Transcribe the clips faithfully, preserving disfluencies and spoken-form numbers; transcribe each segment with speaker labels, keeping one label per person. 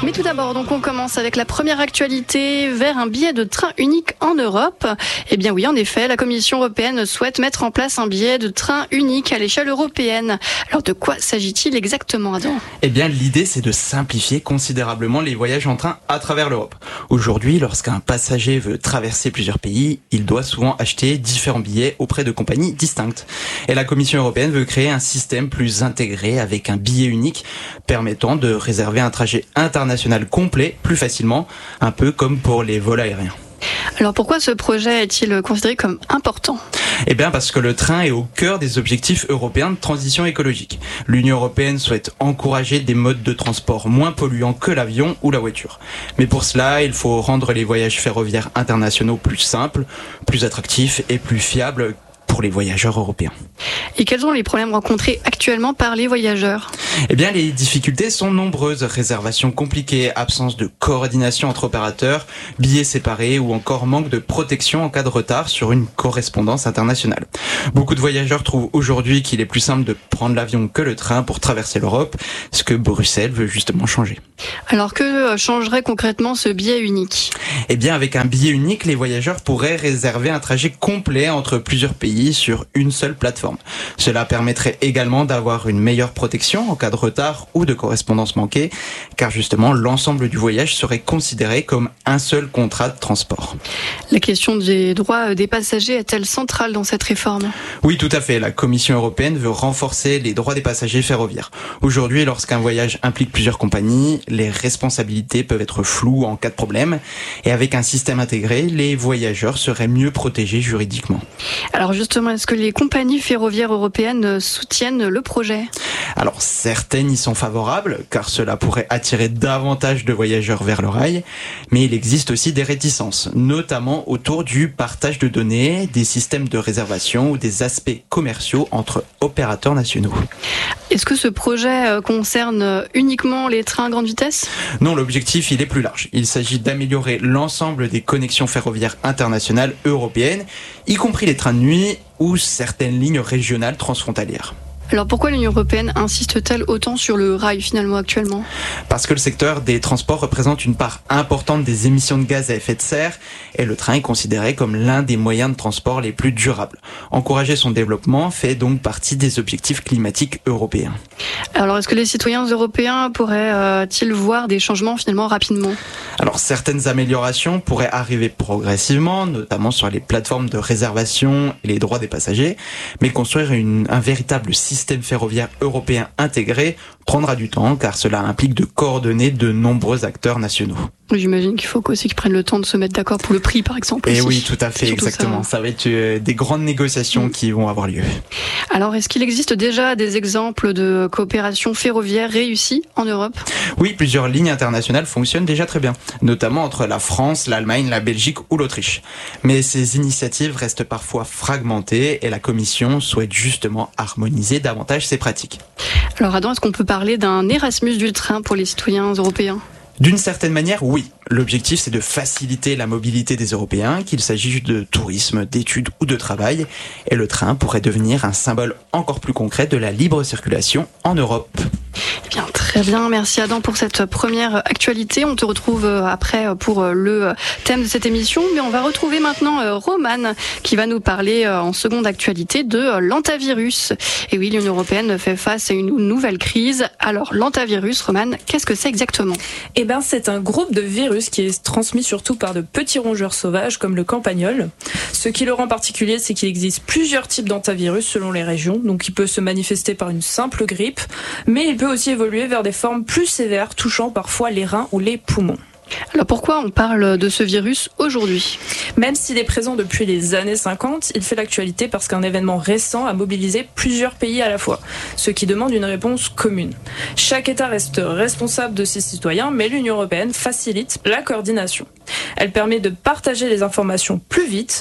Speaker 1: Mais tout d'abord, donc on commence avec la première actualité vers un billet de train unique en Europe. Eh bien oui, en effet, la Commission européenne souhaite mettre en place un billet de train unique à l'échelle européenne. Alors de quoi s'agit-il exactement, Adam ?
Speaker 2: Eh bien l'idée c'est de simplifier considérablement les voyages en train à travers l'Europe. Aujourd'hui, lorsqu'un passager veut traverser plusieurs pays, il doit souvent acheter différents billets auprès de compagnies distinctes. Et la Commission européenne veut créer un système plus intégré avec un billet unique permettant de réserver un trajet international complet plus facilement, un peu comme pour les vols aériens.
Speaker 1: Alors pourquoi ce projet est-il considéré comme important ?
Speaker 2: Eh bien parce que le train est au cœur des objectifs européens de transition écologique. L'Union européenne souhaite encourager des modes de transport moins polluants que l'avion ou la voiture. Mais pour cela, il faut rendre les voyages ferroviaires internationaux plus simples, plus attractifs et plus fiables pour les voyageurs européens.
Speaker 1: Et quels sont les problèmes rencontrés actuellement par les voyageurs ?
Speaker 2: Eh bien, les difficultés sont nombreuses. Réservations compliquées, absence de coordination entre opérateurs, billets séparés ou encore manque de protection en cas de retard sur une correspondance internationale. Beaucoup de voyageurs trouvent aujourd'hui qu'il est plus simple de prendre l'avion que le train pour traverser l'Europe, ce que Bruxelles veut justement changer.
Speaker 1: Alors que changerait concrètement ce billet unique ?
Speaker 2: Eh bien, avec un billet unique, les voyageurs pourraient réserver un trajet complet entre plusieurs pays sur une seule plateforme. Cela permettrait également d'avoir une meilleure protection en cas de retard ou de correspondance manquée, car justement l'ensemble du voyage serait considéré comme un seul contrat de transport.
Speaker 1: La question des droits des passagers est-elle centrale dans cette réforme ?
Speaker 2: Oui, tout à fait. La Commission européenne veut renforcer les droits des passagers ferroviaires. Aujourd'hui, lorsqu'un voyage implique plusieurs compagnies, les responsabilités peuvent être floues en cas de problème, et avec un système intégré, les voyageurs seraient mieux protégés juridiquement.
Speaker 1: Alors justement, est-ce que les compagnies ferroviaires européennes soutiennent le projet ?
Speaker 2: Alors certaines y sont favorables, car cela pourrait attirer davantage de voyageurs vers le rail, mais il existe aussi des réticences, notamment autour du partage de données, des systèmes de réservation ou des aspects commerciaux entre opérateurs nationaux.
Speaker 1: Est-ce que ce projet concerne uniquement les trains à grande vitesse ?
Speaker 2: Non, l'objectif il est plus large. Il s'agit d'améliorer l'ensemble des connexions ferroviaires internationales européennes, y compris les trains de nuit ou certaines lignes régionales transfrontalières.
Speaker 1: Alors pourquoi l'Union européenne insiste-t-elle autant sur le rail finalement actuellement ?
Speaker 2: Parce que le secteur des transports représente une part importante des émissions de gaz à effet de serre et le train est considéré comme l'un des moyens de transport les plus durables. Encourager son développement fait donc partie des objectifs climatiques européens.
Speaker 1: Alors est-ce que les citoyens européens pourraient-ils voir des changements finalement rapidement ?
Speaker 2: Alors certaines améliorations pourraient arriver progressivement, notamment sur les plateformes de réservation et les droits des passagers, mais construire une, un véritable système système ferroviaire européen intégré prendra du temps car cela implique de coordonner de nombreux acteurs nationaux.
Speaker 1: J'imagine qu'il faut aussi qu'ils prennent le temps de se mettre d'accord pour le prix par exemple.
Speaker 2: Et
Speaker 1: aussi.
Speaker 2: oui, tout à fait, exactement. Ça. ça va être des grandes négociations mmh. qui vont avoir lieu.
Speaker 1: Alors, est-ce qu'il existe déjà des exemples de coopération ferroviaire réussie en Europe ?
Speaker 2: Oui, plusieurs lignes internationales fonctionnent déjà très bien, notamment entre la France, l'Allemagne, la Belgique ou l'Autriche. Mais ces initiatives restent parfois fragmentées et la Commission souhaite justement harmoniser davantage ces pratiques.
Speaker 1: Alors Adam, est-ce qu'on peut parler d'un Erasmus du train pour les citoyens européens ?
Speaker 2: D'une certaine manière, oui. L'objectif, c'est de faciliter la mobilité des Européens, qu'il s'agisse de tourisme, d'études ou de travail. Et le train pourrait devenir un symbole encore plus concret de la libre circulation en Europe.
Speaker 1: Eh bien, très bien. Merci Adam pour cette première actualité. On te retrouve après pour le thème de cette émission. Mais on va retrouver maintenant Romane qui va nous parler en seconde actualité de l'hantavirus. Et oui, l'Union européenne fait face à une nouvelle crise. Alors, l'hantavirus, Romane, qu'est-ce que c'est exactement ?
Speaker 3: Eh ben, c'est un groupe de virus qui est transmis surtout par de petits rongeurs sauvages comme le campagnol. Ce qui le rend particulier, c'est qu'il existe plusieurs types d'hantavirus selon les régions. Donc, il peut se manifester par une simple grippe, mais il peut aussi évoluer vers des formes plus sévères, touchant parfois les reins ou les poumons.
Speaker 1: Alors pourquoi on parle de ce virus aujourd'hui ?
Speaker 3: Même s'il est présent depuis les années cinquante, il fait l'actualité parce qu'un événement récent a mobilisé plusieurs pays à la fois, ce qui demande une réponse commune. Chaque État reste responsable de ses citoyens, mais l'Union européenne facilite la coordination. Elle permet de partager les informations plus vite,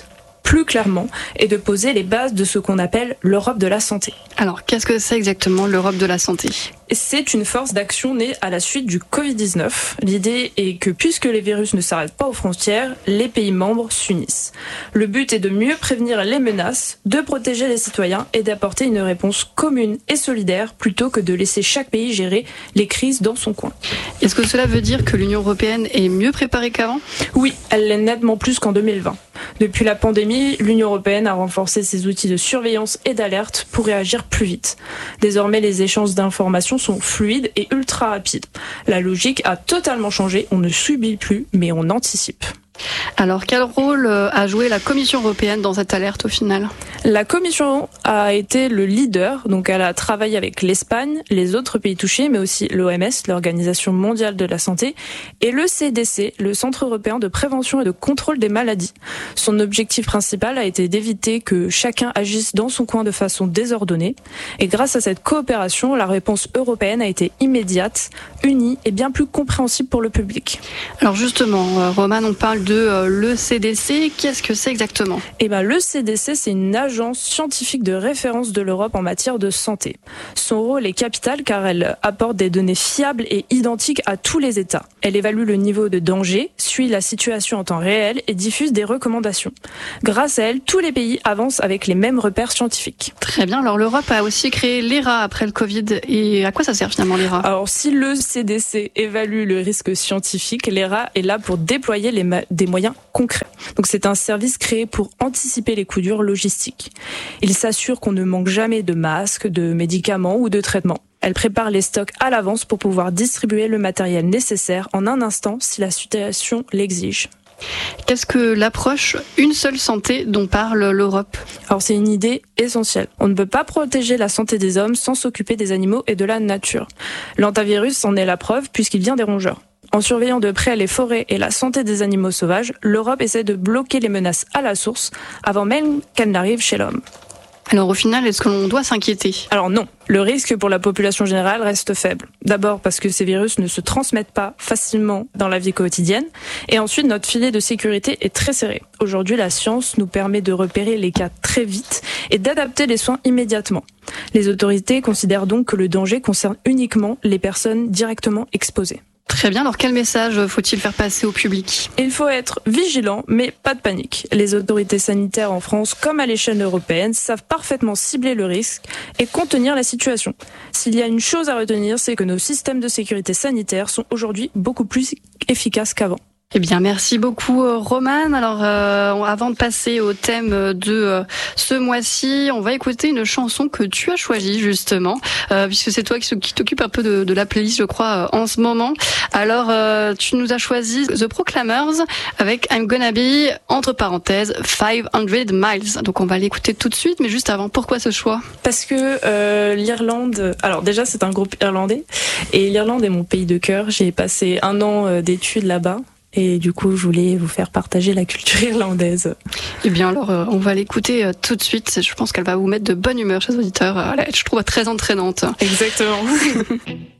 Speaker 3: plus clairement et de poser les bases de ce qu'on appelle l'Europe de la santé.
Speaker 1: Alors, qu'est-ce que c'est exactement l'Europe de la santé ?
Speaker 3: C'est une force d'action née à la suite du covid dix-neuf. L'idée est que puisque les virus ne s'arrêtent pas aux frontières, les pays membres s'unissent. Le but est de mieux prévenir les menaces, de protéger les citoyens et d'apporter une réponse commune et solidaire plutôt que de laisser chaque pays gérer les crises dans son coin.
Speaker 1: Est-ce que cela veut dire que l'Union européenne est mieux préparée qu'avant ?
Speaker 3: Oui, elle l'est nettement plus qu'en deux mille vingt. Depuis la pandémie, l'Union européenne a renforcé ses outils de surveillance et d'alerte pour réagir plus vite. Désormais, les échanges d'informations sont fluides et ultra rapides. La logique a totalement changé, on ne subit plus, mais on anticipe.
Speaker 1: Alors, quel rôle a joué la Commission européenne dans cette alerte au final ?
Speaker 3: La Commission a été le leader, donc elle a travaillé avec l'Espagne, les autres pays touchés, mais aussi l'O M S, l'Organisation mondiale de la santé, et le C D C, le Centre européen de prévention et de contrôle des maladies. Son objectif principal a été d'éviter que chacun agisse dans son coin de façon désordonnée. Et grâce à cette coopération, la réponse européenne a été immédiate, unie et bien plus compréhensible pour le public.
Speaker 1: Alors justement, Roman, on parle de euh, le C D C. Qu'est-ce que c'est exactement ?
Speaker 3: Eh ben, le C D C, c'est une agence scientifique de référence de l'Europe en matière de santé. Son rôle est capital car elle apporte des données fiables et identiques à tous les États. Elle évalue le niveau de danger, suit la situation en temps réel et diffuse des recommandations. Grâce à elle, tous les pays avancent avec les mêmes repères scientifiques.
Speaker 1: Très bien. Alors l'Europe a aussi créé l'E R A après le Covid. Et à quoi ça sert finalement l'E R A ?
Speaker 3: Alors si le C D C évalue le risque scientifique, l'E R A est là pour déployer les ma- des moyens concrets. Donc c'est un service créé pour anticiper les coups durs logistiques. Il s'assure qu'on ne manque jamais de masques, de médicaments ou de traitements. Elle prépare les stocks à l'avance pour pouvoir distribuer le matériel nécessaire en un instant si la situation l'exige.
Speaker 1: Qu'est-ce que l'approche une seule santé dont parle l'Europe ?
Speaker 3: Alors c'est une idée essentielle. On ne peut pas protéger la santé des hommes sans s'occuper des animaux et de la nature. L'hantavirus en est la preuve puisqu'il vient des rongeurs. En surveillant de près les forêts et la santé des animaux sauvages, l'Europe essaie de bloquer les menaces à la source avant même qu'elles n'arrivent chez l'homme.
Speaker 1: Alors au final, est-ce que l'on doit s'inquiéter ?
Speaker 3: Alors non, le risque pour la population générale reste faible. D'abord parce que ces virus ne se transmettent pas facilement dans la vie quotidienne. Et ensuite, notre filet de sécurité est très serré. Aujourd'hui, la science nous permet de repérer les cas très vite et d'adapter les soins immédiatement. Les autorités considèrent donc que le danger concerne uniquement les personnes directement exposées.
Speaker 1: Très bien, alors quel message faut-il faire passer au public ?
Speaker 3: Il faut être vigilant, mais pas de panique. Les autorités sanitaires en France, comme à l'échelle européenne, savent parfaitement cibler le risque et contenir la situation. S'il y a une chose à retenir, c'est que nos systèmes de sécurité sanitaire sont aujourd'hui beaucoup plus efficaces qu'avant.
Speaker 1: Eh bien, merci beaucoup, Roman. Alors, euh, avant de passer au thème de euh, ce mois-ci, on va écouter une chanson que tu as choisie, justement, euh, puisque c'est toi qui, qui t'occupe un peu de, de la playlist, je crois, euh, en ce moment. Alors, euh, tu nous as choisi The Proclaimers avec I'm Gonna Be, entre parenthèses, five hundred miles. Donc, on va l'écouter tout de suite, mais juste avant, pourquoi ce choix ?
Speaker 3: Parce que euh, l'Irlande... Alors, déjà, c'est un groupe irlandais, et l'Irlande est mon pays de cœur. J'ai passé un an d'études là-bas. Et du coup, je voulais vous faire partager la culture irlandaise.
Speaker 1: Eh bien, alors, euh, on va l'écouter euh, tout de suite. Je pense qu'elle va vous mettre de bonne humeur, chers auditeurs. Euh, je trouve très entraînante.
Speaker 3: Exactement.